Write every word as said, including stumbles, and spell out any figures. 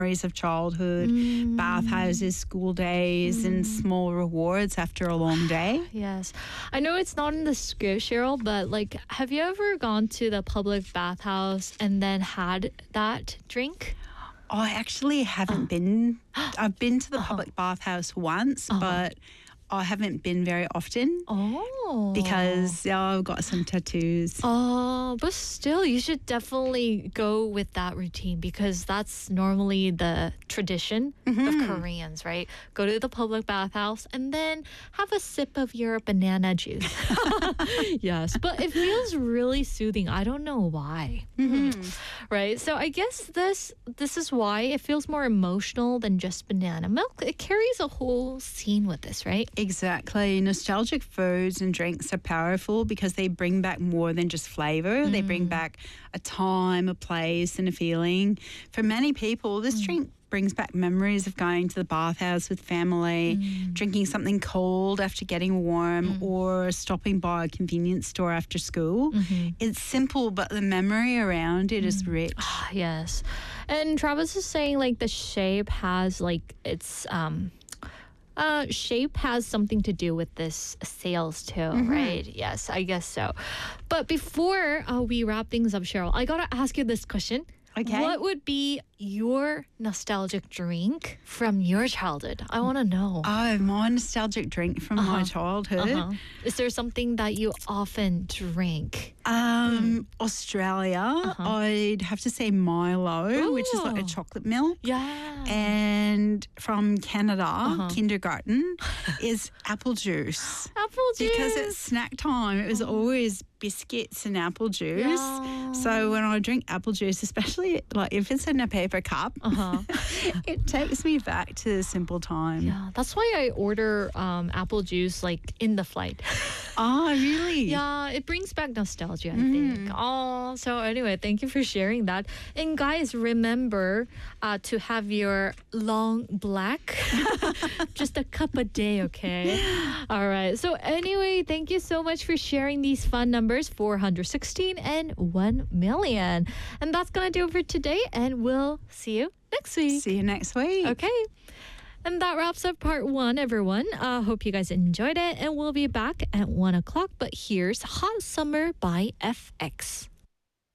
memories of childhood, Mm. bathhouses, school days, and small rewards after a long day. Yes. I know it's not in the script, Cheryl, but like, have you ever gone to the public bathhouse and then had that drink? I actually haven't been. I've been to the public bathhouse once, but I haven't been very often Oh. because yeah, I've got some tattoos. Oh, but still, you should definitely go with that routine because that's normally the tradition of Koreans, right? Go to the public bathhouse and then have a sip of your banana juice. Yes, but it feels really soothing. I don't know why. Right? So I guess this this is why it feels more emotional than just banana milk. It carries a whole scene with this, right? Exactly. Nostalgic foods and drinks are powerful because they bring back more than just flavour. They bring back a time, a place, and a feeling. For many people, this drink brings back memories of going to the bathhouse with family, drinking something cold after getting warm, or stopping by a convenience store after school. It's simple, but the memory around it is rich. Yes. And Travis is saying like the shape has like it's um uh shape has something to do with this sales too, right? Yes, I guess so. But before uh, we wrap things up, Cheryl, I gotta ask you this question. Okay. What would be your nostalgic drink from your childhood? I want to know. Oh, my nostalgic drink from my childhood. Uh-huh. Is there something that you often drink? Um, Australia, I'd have to say Milo, which is like a Ooh. chocolate milk. Yeah. And from Canada, kindergarten, is apple juice. Apple juice. Because it's snack time, it was always biscuits and apple juice. Yeah. So when I drink apple juice, especially like if it's in a paper cup, Uh-huh. it takes me back to the simple time. Yeah, that's why I order um, apple juice like in the flight. Oh, really? Yeah, it brings back nostalgia, I think. Oh, so anyway, thank you for sharing that. And guys, remember uh, to have your long black, just a cup a day, okay? All right. So anyway, thank you so much for sharing these fun numbers, four hundred sixteen and one million. And that's going to do it for today, and we'll see you next week. See you next week. Okay. And that wraps up part one, everyone. I uh, hope you guys enjoyed it, and we'll be back at one o'clock. But here's Hot Summer by F X.